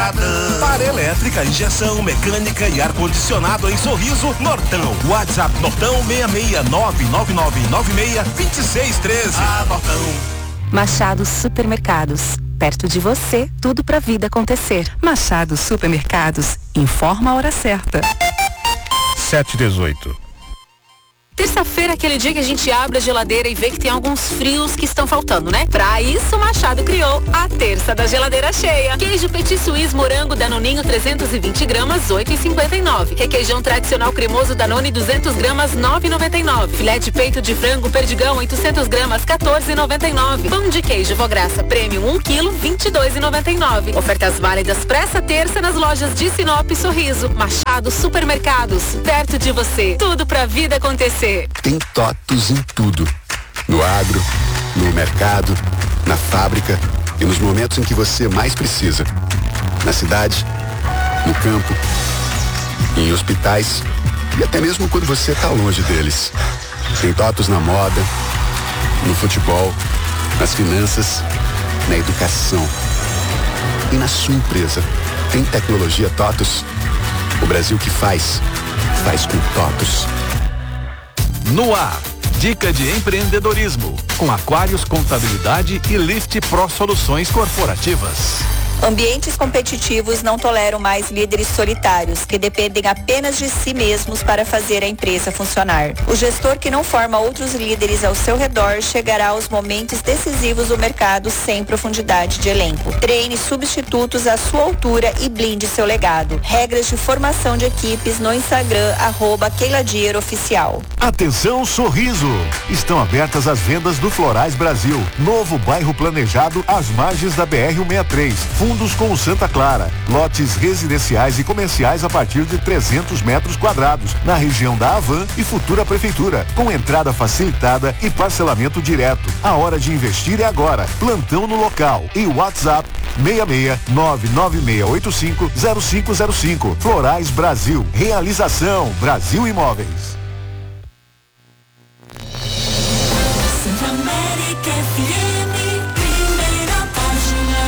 Atacadão. Para elétrica, injeção, mecânica e ar-condicionado em Sorriso, Nortão. WhatsApp Nortão 66999962613. Nortão. Machado Supermercados. Perto de você, tudo pra vida acontecer. Machado Supermercados. Informa a hora certa. 7h18. Terça-feira é aquele dia que a gente abre a geladeira e vê que tem alguns frios que estão faltando, né? Pra isso, o Machado criou a terça da geladeira cheia. Queijo Petit Suisse morango Danoninho 320 gramas, 8,59. Requeijão tradicional cremoso Danone 200 gramas, 9,99. Filé de peito de frango Perdigão 800 gramas, 14,99. Pão de queijo Vograça Premium 1 kg, 22,99. Ofertas válidas pra essa terça nas lojas de Sinop e Sorriso. Machado Supermercados, perto de você. Tudo pra vida acontecer. Tem TOTUS em tudo. No agro, no mercado, na fábrica e nos momentos em que você mais precisa. Na cidade, no campo, em hospitais e até mesmo quando você está longe deles. Tem TOTUS na moda, no futebol, nas finanças, na educação. E na sua empresa. Tem tecnologia TOTUS? O Brasil que faz com TOTUS. No ar, dica de empreendedorismo, com Aquários Contabilidade e Lift Pro Soluções Corporativas. Ambientes competitivos não toleram mais líderes solitários, que dependem apenas de si mesmos para fazer a empresa funcionar. O gestor que não forma outros líderes ao seu redor chegará aos momentos decisivos do mercado sem profundidade de elenco. Treine substitutos à sua altura e blinde seu legado. Regras de formação de equipes no Instagram, @KeilaDierOficial. Atenção, Sorriso! Estão abertas as vendas do Florais Brasil, novo bairro planejado às margens da BR-163. Fundos com o Santa Clara, lotes residenciais e comerciais a partir de 300 metros quadrados, na região da Havan e futura prefeitura, com entrada facilitada e parcelamento direto. A hora de investir é agora. Plantão no local e WhatsApp 66996850505. Florais Brasil. Realização Brasil Imóveis. América FM, primeira página.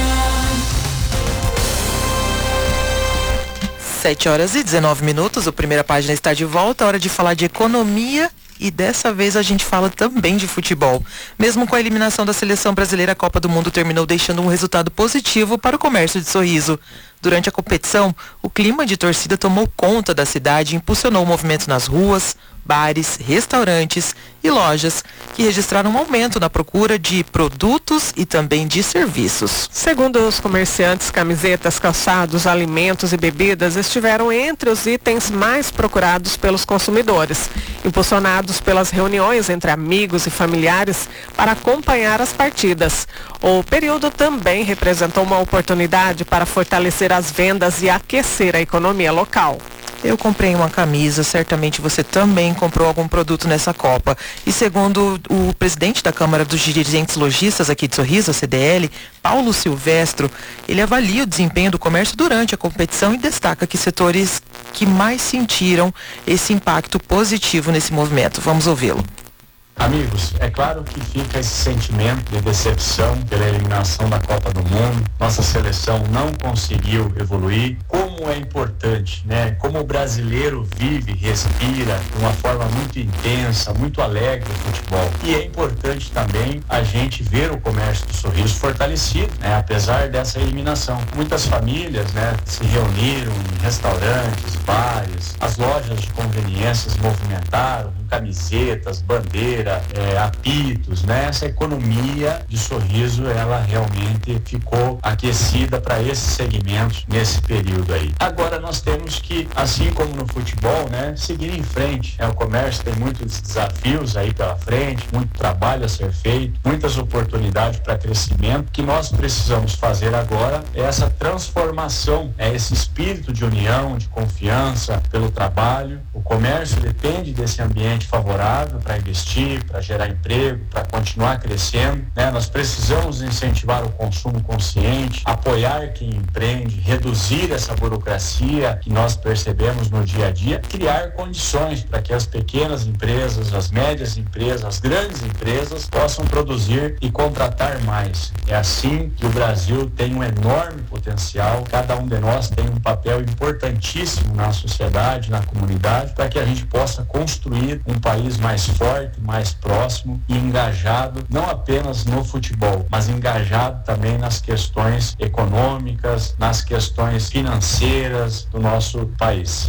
7h19, o Primeira Página está de volta, hora de falar de economia e dessa vez a gente fala também de futebol. Mesmo com a eliminação da seleção brasileira, a Copa do Mundo terminou deixando um resultado positivo para o comércio de Sorriso. Durante a competição, o clima de torcida tomou conta da cidade e impulsionou o movimento nas ruas, bares, restaurantes e lojas, que registraram um aumento na procura de produtos e também de serviços. Segundo os comerciantes, camisetas, calçados, alimentos e bebidas estiveram entre os itens mais procurados pelos consumidores, impulsionados pelas reuniões entre amigos e familiares para acompanhar as partidas. O período também representou uma oportunidade para fortalecer as vendas e aquecer a economia local. Eu comprei uma camisa, certamente você também comprou algum produto nessa Copa. E segundo o presidente da Câmara dos Dirigentes Lojistas aqui de Sorriso, a CDL, Paulo Silvestro, ele avalia o desempenho do comércio durante a competição e destaca que setores que mais sentiram esse impacto positivo nesse movimento. Vamos ouvi-lo. Amigos, é claro que fica esse sentimento de decepção pela eliminação da Copa do Mundo. Nossa seleção não conseguiu evoluir. Como é importante, né? Como o brasileiro vive, respira de uma forma muito intensa, muito alegre o futebol. E é importante também a gente ver o comércio do Sorriso fortalecido, né? Apesar dessa eliminação. Muitas famílias, né, se reuniram em restaurantes, bares, as lojas de conveniências movimentaram, camisetas, bandeira, apitos, né? Essa economia de Sorriso, ela realmente ficou aquecida para esses segmentos nesse período aí. Agora nós temos que, assim como no futebol, né, seguir em frente. O comércio tem muitos desafios aí pela frente, muito trabalho a ser feito, muitas oportunidades para crescimento. O que nós precisamos fazer agora é essa transformação, esse espírito de união, de confiança pelo trabalho. O comércio depende desse ambiente favorável para investir, produzir, para gerar emprego, para continuar crescendo, né? Nós precisamos incentivar o consumo consciente, apoiar quem empreende, reduzir essa burocracia que nós percebemos no dia a dia, criar condições para que as pequenas empresas, as médias empresas, as grandes empresas possam produzir e contratar mais. É assim que o Brasil tem um enorme potencial, cada um de nós tem um papel importantíssimo na sociedade, na comunidade, para que a gente possa construir um país mais forte, mais próximo e engajado, não apenas no futebol, mas engajado também nas questões econômicas, nas questões financeiras do nosso país.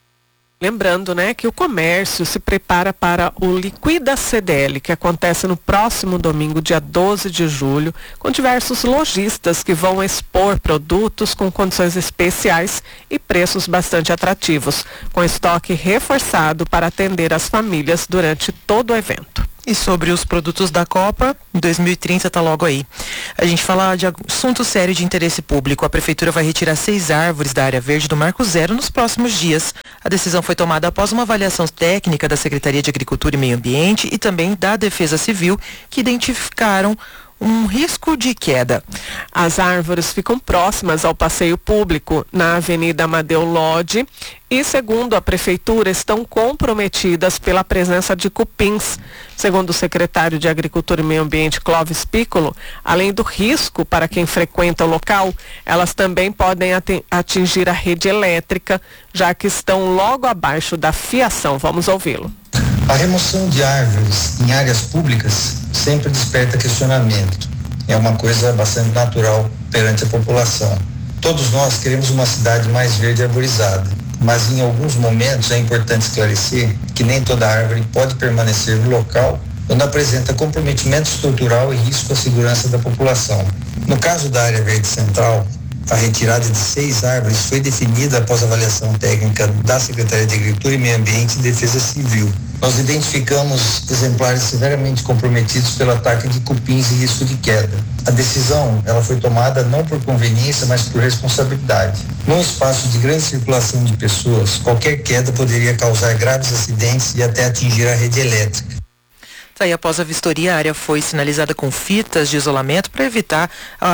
Lembrando, né, que o comércio se prepara para o Liquida CDL, que acontece no próximo domingo, dia 12 de julho, com diversos lojistas que vão expor produtos com condições especiais e preços bastante atrativos, com estoque reforçado para atender as famílias durante todo o evento. E sobre os produtos da Copa, 2030 está logo aí. A gente fala de assunto sério de interesse público. A Prefeitura vai retirar 6 árvores da área verde do Marco Zero nos próximos dias. A decisão foi tomada após uma avaliação técnica da Secretaria de Agricultura e Meio Ambiente e também da Defesa Civil, que identificaram um risco de queda. As árvores ficam próximas ao passeio público, na Avenida Amadeu Lodge, e, segundo a Prefeitura, estão comprometidas pela presença de cupins. Segundo o secretário de Agricultura e Meio Ambiente, Clóvis Piccolo, além do risco para quem frequenta o local, elas também podem atingir a rede elétrica, já que estão logo abaixo da fiação. Vamos ouvi-lo. A remoção de árvores em áreas públicas sempre desperta questionamento. É uma coisa bastante natural perante a população. Todos nós queremos uma cidade mais verde e arborizada, mas em alguns momentos é importante esclarecer que nem toda árvore pode permanecer no local quando apresenta comprometimento estrutural e risco à segurança da população. No caso da área verde central, a retirada de 6 árvores foi definida após avaliação técnica da Secretaria de Agricultura e Meio Ambiente e Defesa Civil. Nós identificamos exemplares severamente comprometidos pelo ataque de cupins e risco de queda. A decisão, ela foi tomada não por conveniência, mas por responsabilidade. Num espaço de grande circulação de pessoas, qualquer queda poderia causar graves acidentes e até atingir a rede elétrica. Aí, após a vistoria, a área foi sinalizada com fitas de isolamento para evitar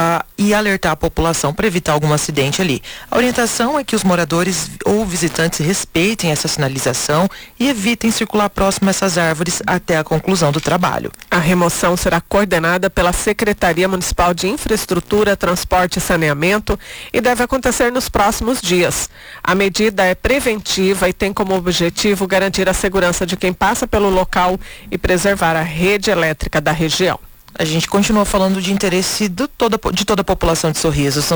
e alertar a população para evitar algum acidente ali. A orientação é que os moradores ou visitantes respeitem essa sinalização e evitem circular próximo a essas árvores até a conclusão do trabalho. A remoção será coordenada pela Secretaria Municipal de Infraestrutura, Transporte e Saneamento e deve acontecer nos próximos dias. A medida é preventiva e tem como objetivo garantir a segurança de quem passa pelo local e preservar a rede elétrica da região. A gente continua falando de interesse de toda a população de Sorriso. São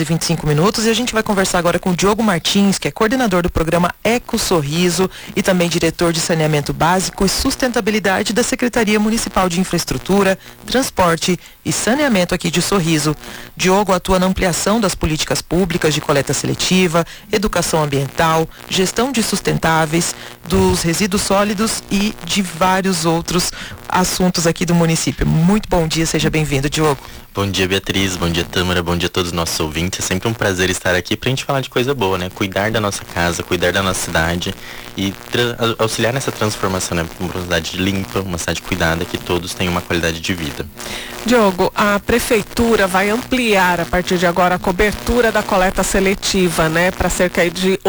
7h25 e a gente vai conversar agora com o Diogo Martins, que é coordenador do programa Eco Sorriso e também diretor de saneamento básico e sustentabilidade da Secretaria Municipal de Infraestrutura, Transporte e Saneamento aqui de Sorriso. Diogo atua na ampliação das políticas públicas de coleta seletiva, educação ambiental, gestão de sustentáveis, dos resíduos sólidos e de vários outros assuntos aqui do município. Muito bom dia, seja bem-vindo, Diogo. Bom dia, Beatriz, bom dia, Tâmara, bom dia a todos os nossos ouvintes. É sempre um prazer estar aqui pra gente falar de coisa boa, né? Cuidar da nossa casa, cuidar da nossa cidade e auxiliar nessa transformação, né? Uma cidade limpa, uma cidade cuidada, que todos tenham uma qualidade de vida. Diogo, a Prefeitura vai ampliar a partir de agora a cobertura da coleta seletiva, né? Para cerca de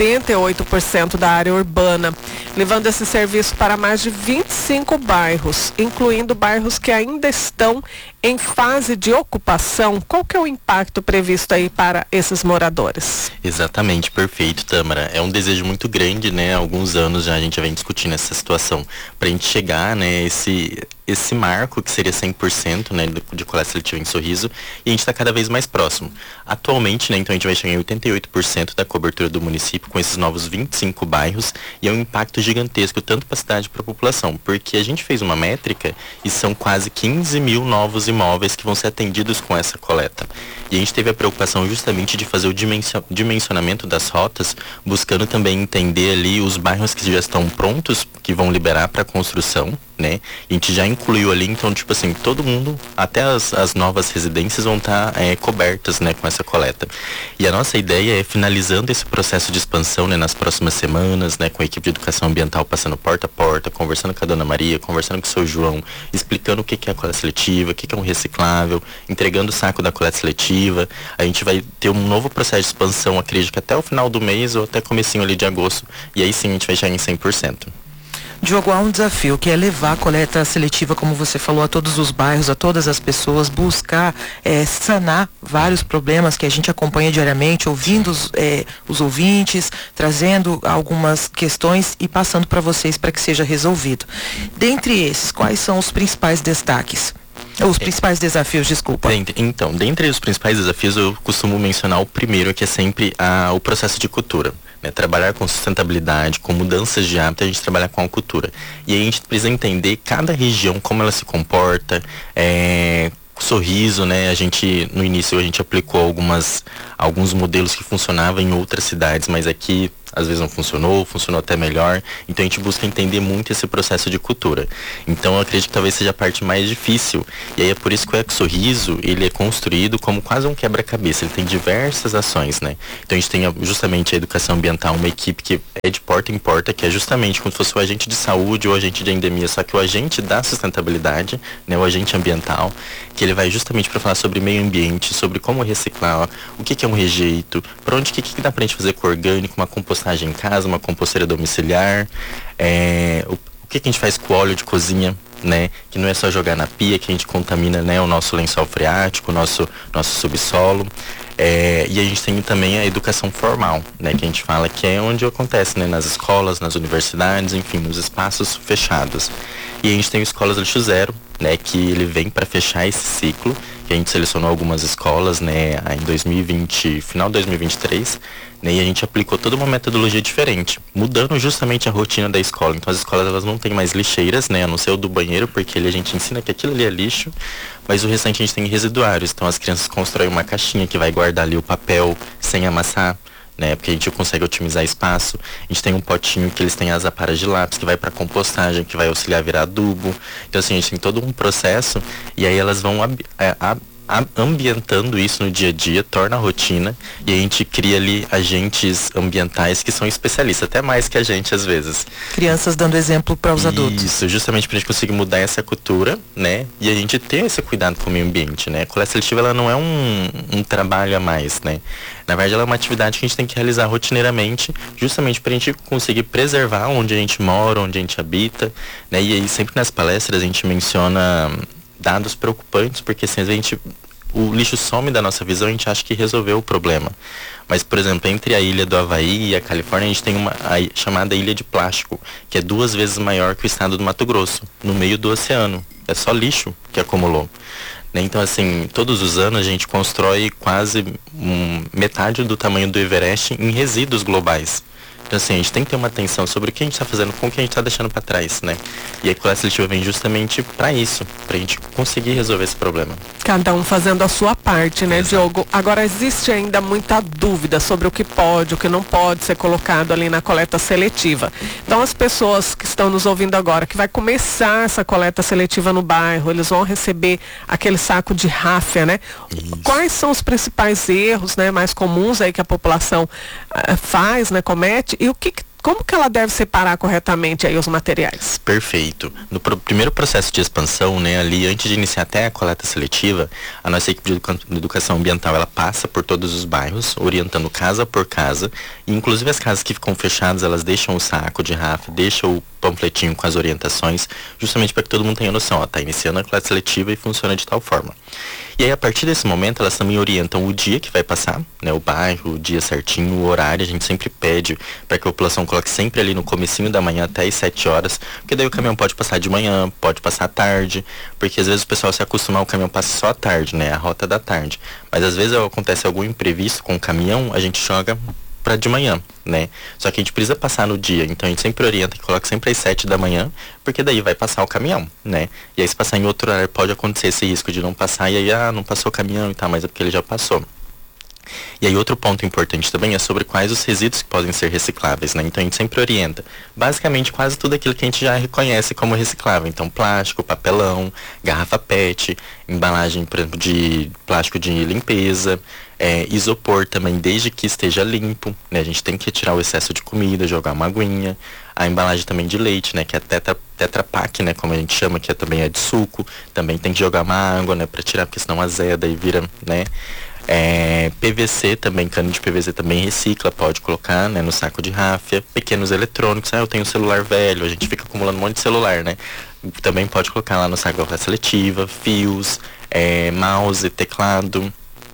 88% da área urbana, levando esse serviço para mais de 25 bairros, incluindo bairros que ainda estão em fase de ocupação. Qual que é o impacto previsto aí para esses moradores? Exatamente, perfeito, Tâmara. É um desejo muito grande, né? Há alguns anos já a gente vem discutindo essa situação. Pra gente chegar, né, esse marco que seria 100%, né, de coleta seletiva em Sorriso, e a gente está cada vez mais próximo. Atualmente, né, então a gente vai chegar em 88% da cobertura do município com esses novos 25 bairros, e é um impacto gigantesco, tanto para a cidade como para a população, porque a gente fez uma métrica e são quase 15 mil novos imóveis que vão ser atendidos com essa coleta. E a gente teve a preocupação justamente de fazer o dimensionamento das rotas, buscando também entender ali os bairros que já estão prontos, que vão liberar para construção, né? A gente já incluiu ali, então, tipo assim, todo mundo, até as novas residências vão estar cobertas, né, com essa coleta. E a nossa ideia é, finalizando esse processo de expansão, né, nas próximas semanas, né, com a equipe de educação ambiental passando porta a porta, conversando com a Dona Maria, conversando com o seu João, explicando o que é a coleta seletiva, o que é um reciclável, entregando o saco da coleta seletiva. A gente vai ter um novo processo de expansão, acredito que até o final do mês ou até comecinho ali de agosto, e aí sim a gente vai chegar em 100%. Diogo, há um desafio que é levar a coleta seletiva, como você falou, a todos os bairros, a todas as pessoas, buscar sanar vários problemas que a gente acompanha diariamente, ouvindo os ouvintes, trazendo algumas questões e passando para vocês para que seja resolvido. Dentre esses, quais são os principais destaques? Os principais desafios, desculpa. Então, dentre os principais desafios, eu costumo mencionar o primeiro, que é sempre o processo de cultura. Né? Trabalhar com sustentabilidade, com mudanças de hábito, a gente trabalha com a cultura. E aí a gente precisa entender cada região, como ela se comporta, Sorriso, né? No início a gente aplicou alguns modelos que funcionavam em outras cidades, mas aqui às vezes não funcionou até melhor. Então a gente busca entender muito esse processo de cultura. Então eu acredito que talvez seja a parte mais difícil. E aí é por isso que o EcoSorriso, ele é construído como quase um quebra-cabeça. Ele tem diversas ações, né? Então a gente tem justamente a educação ambiental, uma equipe que é de porta em porta, que é justamente como se fosse o agente de saúde ou o agente de endemia, só que o agente da sustentabilidade, né? O agente ambiental, que ele vai justamente para falar sobre meio ambiente, sobre como reciclar, o que é um rejeito, para onde, o que dá pra gente fazer com orgânico, uma compostagem em casa, uma composteira domiciliar, o que a gente faz com o óleo de cozinha, né? Que não é só jogar na pia, que a gente contamina, né, o nosso lençol freático, o nosso subsolo. E a gente tem também a educação formal, né? Que a gente fala que é onde acontece, né? Nas escolas, nas universidades, enfim, nos espaços fechados. E a gente tem o Escolas Lixo Zero, né? Que ele vem para fechar esse ciclo, que a gente selecionou algumas escolas, né? Em 2020, final de 2023, né? E a gente aplicou toda uma metodologia diferente, mudando justamente a rotina da escola. Então as escolas, elas não têm mais lixeiras, né? A não ser o do banheiro, porque a gente ensina que aquilo ali é lixo, mas o restante a gente tem residuários. Então as crianças constroem uma caixinha que vai guardar ali o papel sem amassar, né, porque a gente consegue otimizar espaço. A gente tem um potinho que eles têm as aparas de lápis, que vai para compostagem, que vai auxiliar a virar adubo. Então assim, a gente tem todo um processo, e aí elas vão ambientando isso no dia a dia, torna a rotina, e a gente cria ali agentes ambientais que são especialistas, até mais que a gente às vezes. Crianças dando exemplo para os adultos. Isso, justamente pra gente conseguir mudar essa cultura, né? E a gente ter esse cuidado com o meio ambiente, né? A coleta seletiva, ela não é um trabalho a mais, né? Na verdade, ela é uma atividade que a gente tem que realizar rotineiramente, justamente pra gente conseguir preservar onde a gente mora, onde a gente habita, né? E aí sempre nas palestras a gente menciona dados preocupantes, porque assim, o lixo some da nossa visão, a gente acha que resolveu o problema. Mas, por exemplo, entre a ilha do Havaí e a Califórnia, a gente tem a chamada Ilha de Plástico, que é 2 vezes maior que o estado do Mato Grosso, no meio do oceano. É só lixo que acumulou. Então, assim, todos os anos a gente constrói quase metade do tamanho do Everest em resíduos globais. Então, assim, a gente tem que ter uma atenção sobre o que a gente está fazendo, com o que a gente está deixando para trás, né? E a coleta seletiva vem justamente para isso, para a gente conseguir resolver esse problema. Cada um fazendo a sua parte, né, Diogo? Agora, existe ainda muita dúvida sobre o que pode, o que não pode ser colocado ali na coleta seletiva. Então, as pessoas que estão nos ouvindo agora, que vai começar essa coleta seletiva no bairro, eles vão receber aquele saco de ráfia, né? Isso. Quais são os principais erros, né, mais comuns aí que a população faz, né, comete? E como que ela deve separar corretamente aí os materiais? Perfeito. No primeiro processo de expansão, né, ali antes de iniciar até a coleta seletiva, a nossa equipe de educação ambiental, ela passa por todos os bairros, orientando casa por casa, e inclusive as casas que ficam fechadas, elas deixam o saco de ráfia, deixam o panfletinho com as orientações, justamente para que todo mundo tenha noção, ó, tá iniciando a coleta seletiva e funciona de tal forma. E aí, a partir desse momento, elas também orientam o dia que vai passar, né, o bairro, o dia certinho, o horário. A gente sempre pede para que a população coloque sempre ali no comecinho da manhã até as 7 horas, porque daí o caminhão pode passar de manhã, pode passar à tarde, porque às vezes o pessoal se acostuma, o caminhão passa só à tarde, né, a rota da tarde. Mas às vezes acontece algum imprevisto com o caminhão, a gente joga para de manhã, né? Só que a gente precisa passar no dia, então a gente sempre orienta que coloque sempre às 7 da manhã, porque daí vai passar o caminhão, né? E aí se passar em outro horário pode acontecer esse risco de não passar, e aí, não passou o caminhão e tal, mas é porque ele já passou. E aí outro ponto importante também é sobre quais os resíduos que podem ser recicláveis, né? Então a gente sempre orienta, basicamente quase tudo aquilo que a gente já reconhece como reciclável. Então plástico, papelão, garrafa PET, embalagem, por exemplo, de plástico de limpeza, isopor também, desde que esteja limpo, né? A gente tem que tirar o excesso de comida, jogar uma aguinha. A embalagem também de leite, né? Que é Tetra Pak, né? Como a gente chama, que também é de suco. Também tem que jogar uma água, né? Pra tirar, porque senão azeda e vira, né? PVC também, cano de PVC também recicla, pode colocar, né, no saco de ráfia. Pequenos eletrônicos, eu tenho um celular velho, a gente fica acumulando um monte de celular, né? Também pode colocar lá no saco da coleta seletiva, fios, mouse, teclado,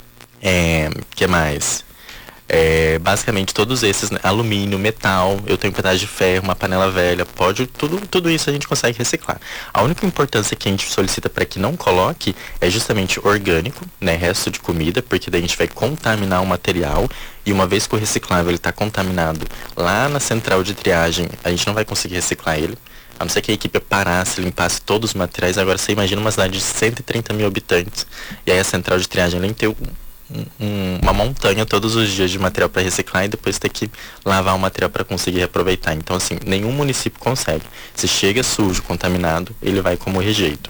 que mais? Basicamente todos esses, né? Alumínio, metal, eu tenho um pedaço de ferro, uma panela velha, tudo isso a gente consegue reciclar. A única importância que a gente solicita para que não coloque é justamente orgânico, né? Resto de comida, porque daí a gente vai contaminar o material e uma vez que o reciclável ele está contaminado lá na central de triagem, a gente não vai conseguir reciclar ele. A não ser que a equipe parasse, limpasse todos os materiais. Agora você imagina uma cidade de 130 mil habitantes e aí a central de triagem além de ter uma montanha todos os dias de material para reciclar e depois ter que lavar o material para conseguir reaproveitar. Então, assim, nenhum município consegue. Se chega sujo, contaminado, ele vai como rejeito.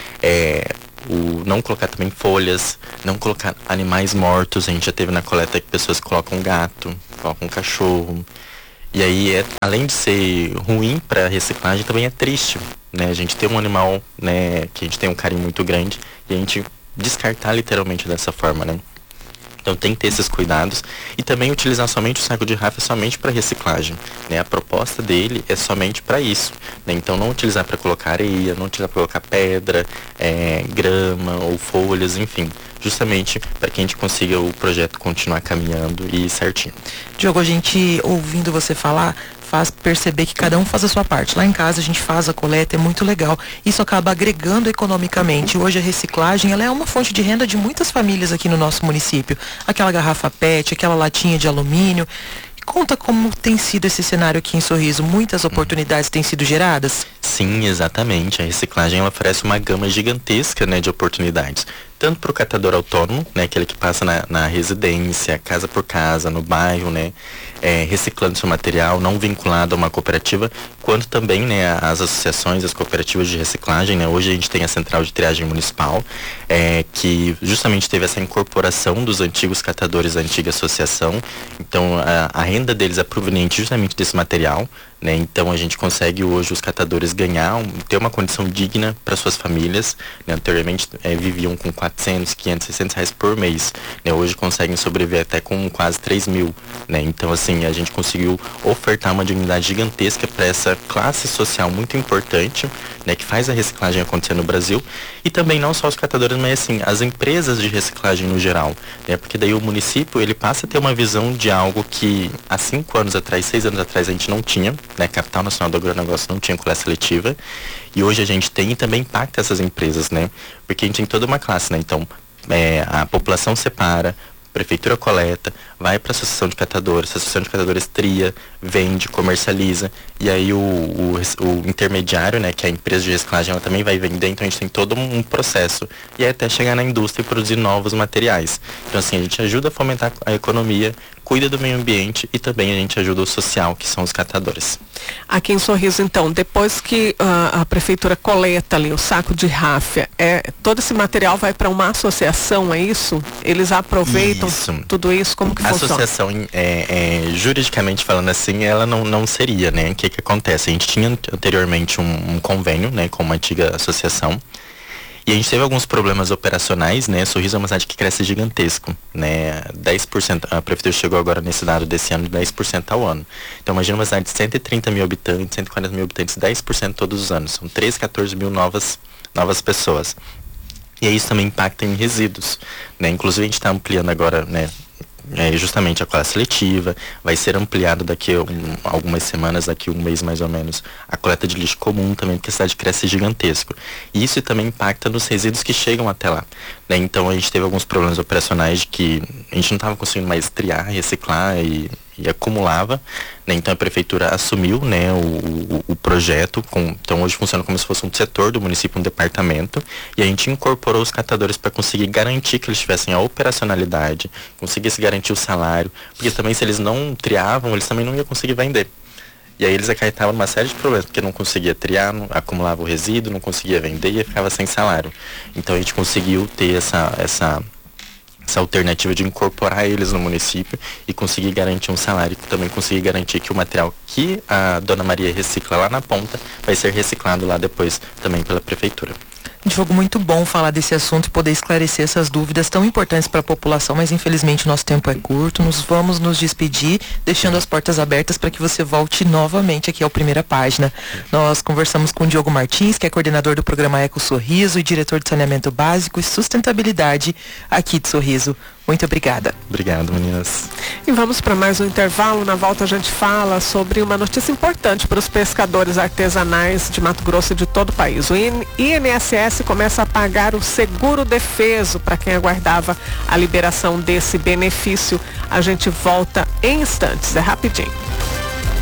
Não colocar também folhas, não colocar animais mortos. A gente já teve na coleta que pessoas colocam gato, colocam cachorro. E aí, além de ser ruim para reciclagem, também é triste, né? A gente tem um animal, né, que a gente tem um carinho muito grande e a gente descartar literalmente dessa forma, né? Então tem que ter esses cuidados e também utilizar somente o saco de ráfia somente para reciclagem, né? A proposta dele é somente para isso, né? Então não utilizar para colocar areia, não utilizar para colocar pedra, grama ou folhas, enfim, justamente para que a gente consiga o projeto continuar caminhando e certinho. Diogo, a gente ouvindo você falar faz perceber que cada um faz a sua parte. Lá em casa a gente faz a coleta, é muito legal. Isso acaba agregando economicamente. Hoje a reciclagem ela é uma fonte de renda de muitas famílias aqui no nosso município. Aquela garrafa PET, aquela latinha de alumínio. Conta como tem sido esse cenário aqui em Sorriso. Muitas oportunidades têm sido geradas? Sim, exatamente. A reciclagem ela oferece uma gama gigantesca, né, de oportunidades. Tanto para o catador autônomo, né, aquele que passa na residência, casa por casa, no bairro, né, reciclando seu material, não vinculado a uma cooperativa, quanto também, né, as associações, as cooperativas de reciclagem, né. Hoje a gente tem a Central de Triagem Municipal, que justamente teve essa incorporação dos antigos catadores da antiga associação. Então a renda deles é proveniente justamente desse material, né. Então a gente consegue hoje os catadores ter uma condição digna para suas famílias, né. Anteriormente viviam com 400, 500, 600 reais por mês, né. Hoje conseguem sobreviver até com quase 3 mil, né. Então assim, a gente conseguiu ofertar uma dignidade gigantesca para essa classe social muito importante, né, que faz a reciclagem acontecer no Brasil. E também não só os catadores, mas assim, as empresas de reciclagem no geral, né, porque daí o município, ele passa a ter uma visão de algo que há 5 anos atrás, 6 anos atrás a gente não tinha, né, Capital Nacional do Agronegócio não tinha coleta seletiva, e hoje a gente tem e também impacta essas empresas, né, porque a gente tem toda uma classe, né, então a população separa, prefeitura coleta, vai para a associação de catadores, a associação de catadores tria, vende, comercializa, e aí o intermediário, né, que é a empresa de reciclagem, ela também vai vender, então a gente tem todo um processo, e aí até chegar na indústria e produzir novos materiais. Então assim, a gente ajuda a fomentar a economia, cuida do meio ambiente e também a gente ajuda o social, que são os catadores. Aqui em Sorriso, então, depois que a prefeitura coleta ali o saco de ráfia, todo esse material vai para uma associação, é isso? Eles aproveitam tudo isso? Como que funciona? A associação, juridicamente falando assim, ela não seria, né? O que acontece? A gente tinha anteriormente um convênio, né, com uma antiga associação. E a gente teve alguns problemas operacionais, né? Sorriso é uma cidade que cresce gigantesco, né? 10%, a prefeitura chegou agora nesse dado desse ano de 10% ao ano. Então imagina uma cidade de 130 mil habitantes, 140 mil habitantes, 10% todos os anos. São 13, 14 mil novas pessoas. E aí isso também impacta em resíduos, né? Inclusive a gente está ampliando agora, né? Justamente a coleta seletiva, vai ser ampliado daqui algumas semanas, daqui um mês mais ou menos, a coleta de lixo comum também, porque a cidade cresce gigantesco. E isso também impacta nos resíduos que chegam até lá, né? Então a gente teve alguns problemas operacionais de que a gente não estava conseguindo mais triar, reciclar e e acumulava, né? Então a prefeitura assumiu, né, o projeto, então hoje funciona como se fosse um setor do município, um departamento, e a gente incorporou os catadores para conseguir garantir que eles tivessem a operacionalidade, conseguisse garantir o salário, porque também se eles não triavam, eles também não iam conseguir vender. E aí eles acarretavam uma série de problemas, porque não conseguia triar, não, acumulava o resíduo, não conseguia vender e ficava sem salário. Então a gente conseguiu ter essa alternativa de incorporar eles no município e conseguir garantir um salário, e também conseguir garantir que o material que a Dona Maria recicla lá na ponta vai ser reciclado lá depois também pela prefeitura. Diogo, muito bom falar desse assunto e poder esclarecer essas dúvidas tão importantes para a população, mas infelizmente o nosso tempo é curto. Vamos nos despedir, deixando as portas abertas para que você volte novamente aqui ao Primeira Página. Nós conversamos com o Diogo Martins, que é coordenador do programa Eco Sorriso e diretor de saneamento básico e sustentabilidade aqui de Sorriso. Muito obrigada. Obrigado, meninas. E vamos para mais um intervalo. Na volta a gente fala sobre uma notícia importante para os pescadores artesanais de Mato Grosso e de todo o país. O INSS começa a pagar o seguro defeso para quem aguardava a liberação desse benefício. A gente volta em instantes, é rapidinho.